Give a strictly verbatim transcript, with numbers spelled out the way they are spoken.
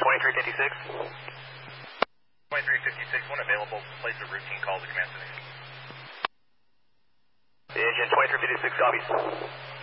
twenty-three fifty-six. twenty-three fifty-six, one available. Place a routine call to command station. Engine twenty-three fifty-six copies.